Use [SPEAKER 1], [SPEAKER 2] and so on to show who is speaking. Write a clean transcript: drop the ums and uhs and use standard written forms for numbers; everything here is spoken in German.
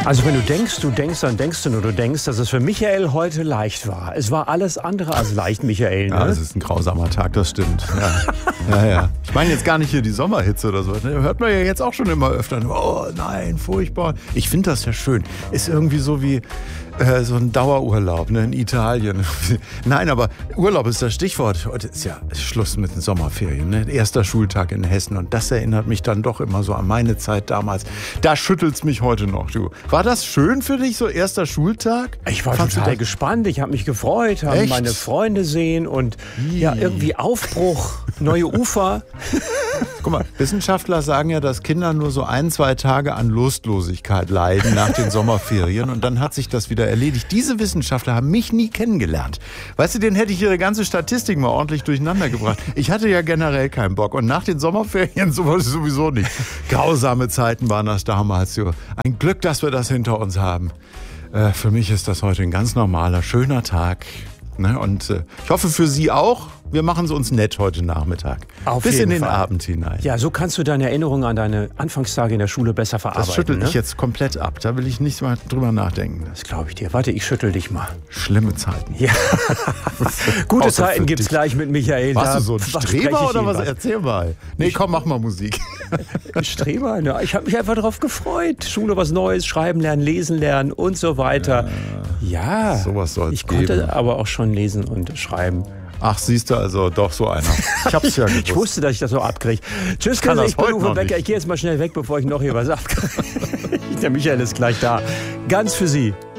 [SPEAKER 1] Also wenn du denkst, dann denkst du nur, dass es für Michael heute leicht war. Es war alles andere als leicht, Michael. Ne?
[SPEAKER 2] Ja, es ist ein grausamer Tag, das stimmt. Ja. Ich meine jetzt gar nicht hier die Sommerhitze oder so. Hört man ja jetzt auch schon immer öfter. Oh nein, furchtbar. Ich finde das ja schön. Ist irgendwie so wie so ein Dauerurlaub, ne, in Italien. Nein, aber Urlaub ist das Stichwort. Heute ist ja Schluss mit den Sommerferien. Ne? Erster Schultag in Hessen. Und das erinnert mich dann doch immer so an meine Zeit damals. Da schüttelt's mich heute noch. Du. War das schön für dich, so erster Schultag?
[SPEAKER 1] Ich war total gespannt. Ich habe mich gefreut, habe meine Freunde sehen und ja, irgendwie Aufbruch, neue Ufer.
[SPEAKER 2] Guck mal, Wissenschaftler sagen ja, dass Kinder nur so 1-2 Tage an Lustlosigkeit leiden nach den Sommerferien und dann hat sich das wieder erledigt. Diese Wissenschaftler haben mich nie kennengelernt. Weißt du, denen hätte ich ihre ganze Statistik mal ordentlich durcheinander gebracht. Ich hatte ja generell keinen Bock und nach den Sommerferien sowieso nicht. Grausame Zeiten waren das damals. So. Ein Glück, dass wir das hinter uns haben. Für mich ist das heute ein ganz normaler, schöner Tag. Ne? Und ich hoffe für Sie auch. Wir machen es uns nett heute Nachmittag. Bis in den Abend hinein.
[SPEAKER 1] Ja, so kannst du deine Erinnerungen an deine Anfangstage in der Schule besser verarbeiten.
[SPEAKER 2] Das schüttelt dich jetzt komplett ab. Da will ich nicht mal drüber nachdenken.
[SPEAKER 1] Das glaube ich dir. Warte, ich schüttel dich mal.
[SPEAKER 2] Schlimme Zeiten.
[SPEAKER 1] Ja. Gute Zeiten gibt's gleich mit Michael.
[SPEAKER 2] Warst du so ein Streber oder was? Erzähl mal. Nee, komm, mach mal Musik.
[SPEAKER 1] Streber? Ja, ich habe mich einfach darauf gefreut. Schule, was Neues, schreiben lernen, lesen lernen und so weiter. Ja.
[SPEAKER 2] Sowas soll es geben.
[SPEAKER 1] Ich konnte aber auch schon lesen und schreiben.
[SPEAKER 2] Ach, siehst du, also doch so einer. Ich hab's ja gewusst.
[SPEAKER 1] Ich wusste, dass ich das so abkriege. Tschüss, Kinder, ich bin Uwe Becker. Ich gehe jetzt mal schnell weg, bevor ich noch hier was abkriege. Der Michael ist gleich da. Ganz für Sie.